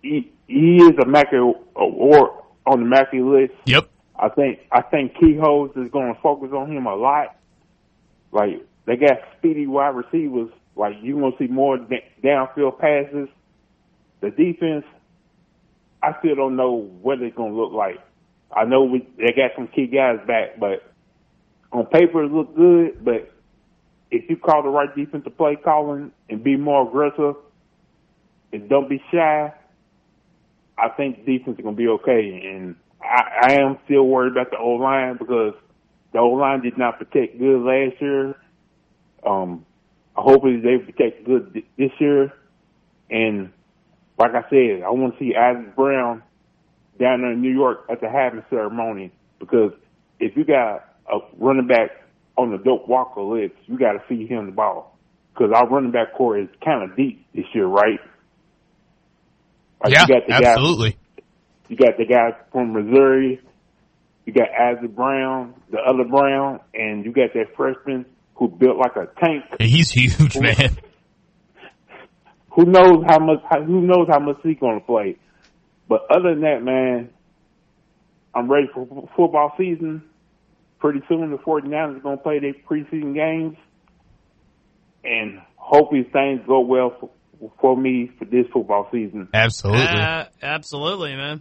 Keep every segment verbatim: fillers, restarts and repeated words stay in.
he, he is a Mackey award on the Mackey list. Yep. I think I think Kehoe's is going to focus on him a lot. Like, they got speedy wide receivers. Like, you're going to see more da- downfield passes. The defense, I still don't know what it's going to look like. I know we, they got some key guys back, but on paper it looks good. But if you call the right defensive play calling and be more aggressive and don't be shy, I think the defense is going to be okay. And I, I am still worried about the O-line because the O-line did not protect good last year. Um, I hope they protect good th- this year. And like I said, I want to see Isaac Brown down there in New York at the Heisman ceremony, because if you got a running back on the Doak Walker list, you got to feed him the ball, because our running back core is kind of deep this year, right? Like, yeah, you got the absolutely. Guy, you got the guy from Missouri, you got Isaac Brown, the other Brown, and you got that freshman who built like a tank. He's huge, man. Who knows how much? Who knows how much he's going to play? But other than that, man, I'm ready for football season. Pretty soon, the 49ers are going to play their preseason games, and hopefully things go well for, for me for this football season. Absolutely, uh, absolutely, man.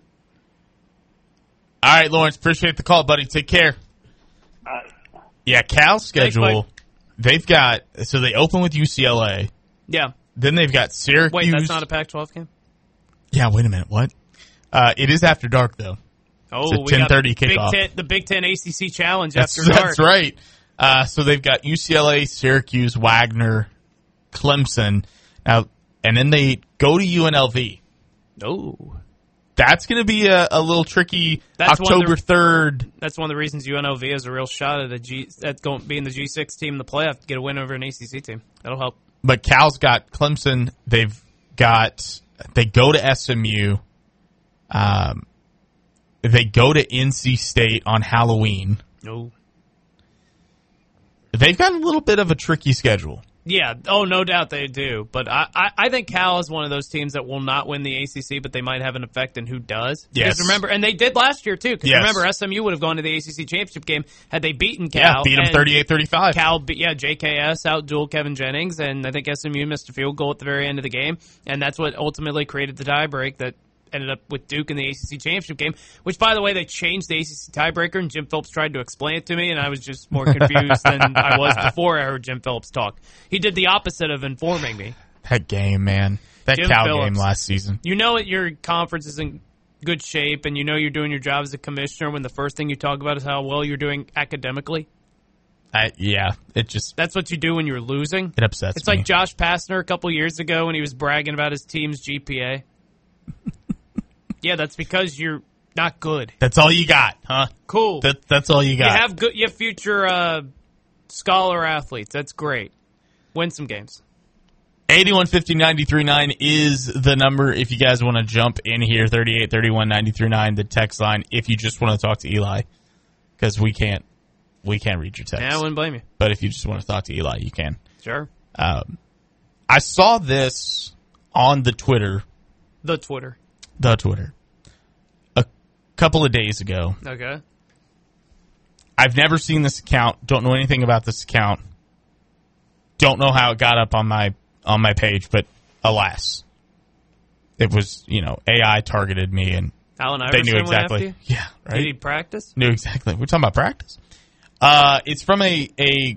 All right, Lawrence, appreciate the call, buddy. Take care. All right. Yeah, Cal's schedule. Thanks, they've got so they open with U C L A. Yeah. Then they've got Syracuse. Wait, that's not a Pac twelve game? Yeah, wait a minute. What? Uh, it is after dark, though. Oh, it's a we ten thirty got Big kickoff. Ten, the Big Ten A C C Challenge That's, after dark. that's right. Uh, so they've got U C L A, Syracuse, Wagner, Clemson. Now, and then they go to U N L V. Oh. That's going to be a, a little tricky. That's October third. That's one of the reasons U N L V has a real shot at a G at going being the G six team in the playoff to get a win over an A C C team. That'll help. But Cal's got Clemson. They've got they go to S M U. Um, they go to N C State on Halloween. No. They've got a little bit of a tricky schedule. Yeah. Oh, no doubt they do. But I, I, I think Cal is one of those teams that will not win the A C C, but they might have an effect in who does. Yes. Because remember, and they did last year, too. Because Yes. remember, S M U would have gone to the A C C championship game had they beaten Cal. Yeah, beat them thirty-eight thirty-five. Cal, beat, yeah, J K S outdueled Kevin Jennings, and I think S M U missed a field goal at the very end of the game. And that's what ultimately created the tiebreak that ended up with Duke in the A C C championship game, which, by the way, they changed the A C C tiebreaker, and Jim Phillips tried to explain it to me, and I was just more confused than I was before I heard Jim Phillips talk. He did the opposite of informing me. That game, man. That Jim Cal Phillips. game last season. You know that your conference is in good shape, and you know you're doing your job as a commissioner when the first thing you talk about is how well you're doing academically. I, yeah, it just... That's what you do when you're losing. It upsets It's me. like Josh Pastner a couple years ago when he was bragging about his team's G P A. Yeah, that's because you're not good. That's all you got, huh? Cool. That, that's all you got. You have good. You have future uh, scholar athletes. That's great. Win some games. eighty-one fifty, ninety-three nine is the number if you guys want to jump in here. thirty-eight thirty-one, ninety-three nine, the text line, if you just want to talk to Eli. Because we can't, we can't read your text. Yeah, I wouldn't blame you. But if you just want to talk to Eli, you can. Sure. Um, I saw this on the Twitter. The Twitter. The Twitter. A couple of days ago. Okay. I've never seen this account. Don't know anything about this account. Don't know how it got up on my on my page, but alas, it was, you know, A I targeted me, and Allen they Iverson knew went after exactly. you? Yeah, right. Did he practice? Knew exactly. We're talking about practice. Uh, it's from a a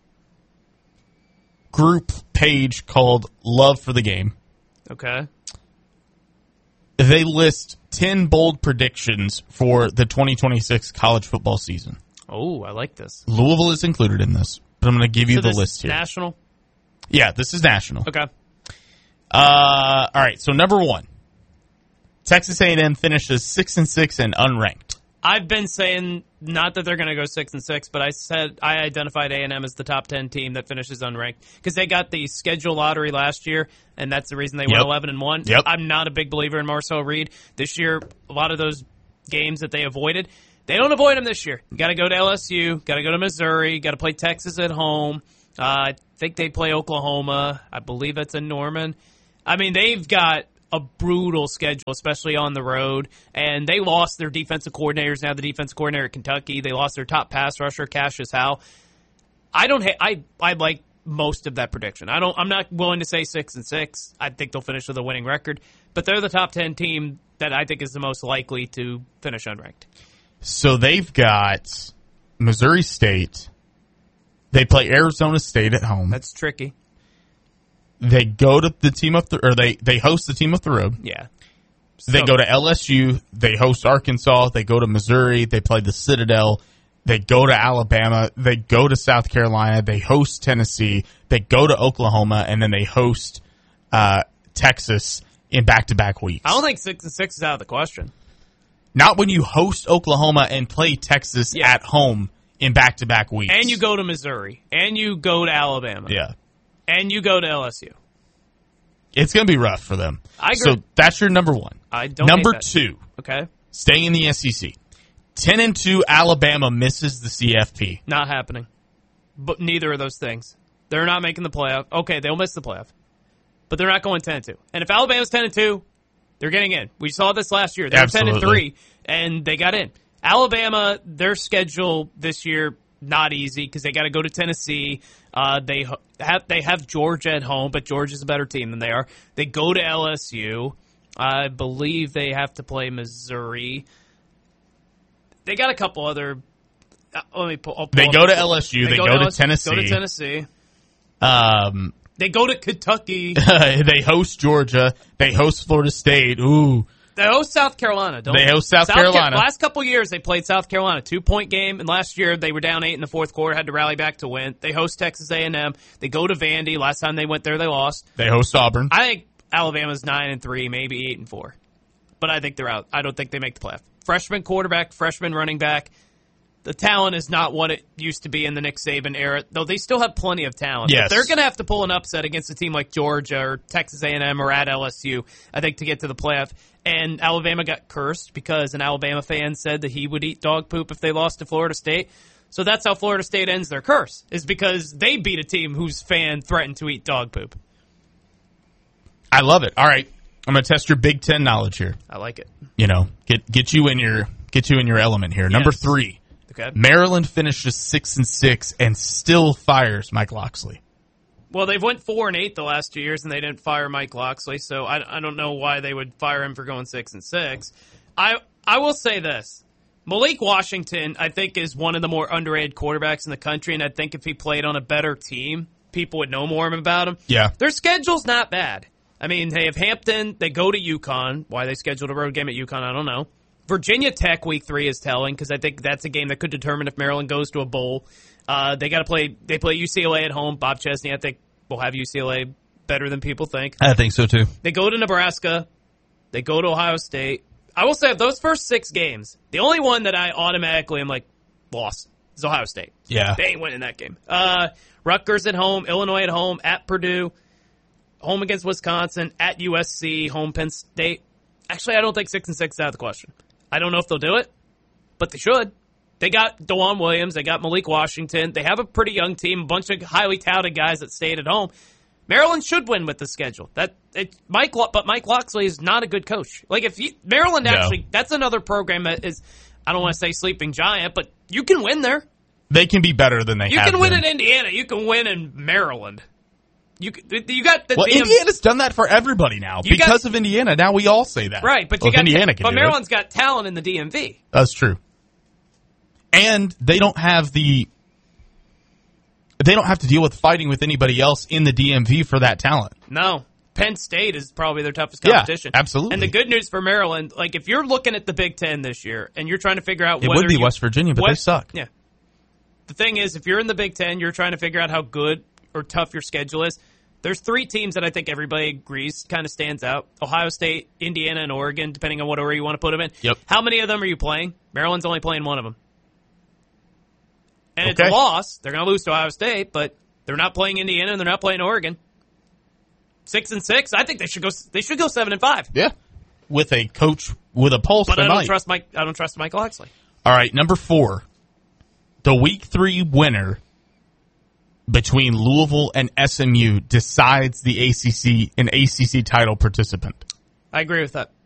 group page called Love for the Game. Okay. They list ten bold predictions for the twenty twenty-six college football season. Oh, I like this. Louisville is included in this, but I'm going to give you So the this list is here. National? Yeah, this is national. Okay. Uh, all right, so number one, Texas A and M finishes six and six and unranked. I've been saying not that they're going to go six and six, but I said I identified A and M as the top ten team that finishes unranked because they got the schedule lottery last year, and that's the reason they Yep. went eleven and one. Yep. I'm not a big believer in Marcel Reed this year. A lot of those games that they avoided, they don't avoid them this year. You got to go to L S U, got to go to Missouri, got to play Texas at home. Uh, I think they play Oklahoma. I believe that's in Norman. I mean, they've got a brutal schedule, especially on the road. And they lost their defensive coordinators. Now the defensive coordinator at Kentucky. They lost their top pass rusher, Cassius Howe. I don't. Ha- I I like most of that prediction. I don't. I'm not willing to say six and six. I think they'll finish with a winning record. But they're the top ten team that I think is the most likely to finish unranked. So they've got Missouri State. They play Arizona State at home. That's tricky. They go to the team up the, or they, they host the team up the road. Yeah. So, they go to L S U. They host Arkansas. They go to Missouri. They play the Citadel. They go to Alabama. They go to South Carolina. They host Tennessee. They go to Oklahoma, and then they host uh, Texas in back-to-back weeks. I don't think six and six is out of the question. Not when you host Oklahoma and play Texas yeah. at home in back-to-back weeks. And you go to Missouri. And you go to Alabama. Yeah. And you go to L S U. It's going to be rough for them. I agree. So that's your number one. I don't Number hate that. two. Okay. Staying in the S E C. ten and two Alabama misses the C F P. Not happening. But neither of those things. They're not making the playoff. Okay, they'll miss the playoff. But they're not going ten and two. And if Alabama's ten and two, they're getting in. We saw this last year. They were ten and three, and they got in. Alabama, their schedule this year, not easy because they got to go to Tennessee. Uh, they have they have Georgia at home, but Georgia's a better team than they are. They go to L S U. I believe they have to play Missouri. They got a couple other. Uh, let me pull. I'll pull they up go the, to L S U. They, they go, go to L S U, Tennessee. Go to Tennessee. Um, they go to Kentucky. they host Georgia. They host Florida State. Ooh. They host South Carolina. Don't they host South, South Carolina. Car- last couple years, they played South Carolina. Two-point game, and last year they were down eight in the fourth quarter, had to rally back to win. They host Texas A and M. They go to Vandy. Last time they went there, they lost. They host Auburn. I think Alabama's nine and three, maybe eight and four. But I think they're out. I don't think they make the playoff. Freshman quarterback, freshman running back. The talent is not what it used to be in the Nick Saban era, though they still have plenty of talent. Yes. But they're going to have to pull an upset against a team like Georgia or Texas A and M or at L S U, I think, to get to the playoff. And Alabama got cursed because an Alabama fan said that he would eat dog poop if they lost to Florida State. So that's how Florida State ends their curse, is because they beat a team whose fan threatened to eat dog poop. I love it. All right. I'm going to test your Big Ten knowledge here. I like it. You know, get get you in your get you in your element here. Yes. Number three. Okay. Maryland finishes six and six and still fires Mike Locksley. Well, they've went four and eight the last two years, and they didn't fire Mike Locksley, so I, I don't know why they would fire him for going six and six. I I will say this: Malik Washington, I think, is one of the more underrated quarterbacks in the country, and I think if he played on a better team, people would know more about him. Yeah, their schedule's not bad. I mean, they have Hampton, they go to UConn. Why they scheduled a road game at UConn, I don't know. Virginia Tech week three is telling because I think that's a game that could determine if Maryland goes to a bowl. Uh, they got to play. They play U C L A at home. Bob Chesney, I think, will have U C L A better than people think. I think so too. They go to Nebraska. They go to Ohio State. I will say of those first six games, the only one that I automatically am like loss is Ohio State. Yeah, they ain't winning that game. Uh, Rutgers at home, Illinois at home, at Purdue, home against Wisconsin, at U S C, home Penn State. Actually, I don't think six and six is out of the question. I don't know if they'll do it, but they should. They got DeJuan Williams. They got Malik Washington. They have a pretty young team, a bunch of highly touted guys that stayed at home. Maryland should win with the schedule. That it, Mike, but Mike Locksley is not a good coach. Like if you, Maryland actually, no. That's another program that is, I don't want to say sleeping giant, but you can win there. They can be better than they you have can win been. in Indiana. You can win in Maryland. You you got the well, D M- Indiana's done that for everybody now you because got, of Indiana. Now we all say that, right? But well, you got Indiana can but do Maryland's it. got talent in the D M V. That's true, and they don't have the they don't have to deal with fighting with anybody else in the D M V for that talent. No, Penn State is probably their toughest competition. Yeah, absolutely. And the good news for Maryland, like if you're looking at the Big Ten this year and you're trying to figure out it whether would be you, West Virginia, but what, they suck. Yeah. The thing is, if you're in the Big Ten, you're trying to figure out how good or tough your schedule is. There's three teams that I think everybody agrees kind of stands out. Ohio State, Indiana, and Oregon, depending on what order you want to put them in. Yep. How many of them are you playing? Maryland's only playing one of them. And okay. It's a loss. They're going to lose to Ohio State, but they're not playing Indiana and they're not playing Oregon. Six and six, I think they should go. They should go seven and five. Yeah, with a coach with a pulse. But I don't might. trust Mike. I don't trust Mike Locksley. All right, number four, the week three winner between Louisville and S M U decides the A C C an A C C title participant. I agree with that.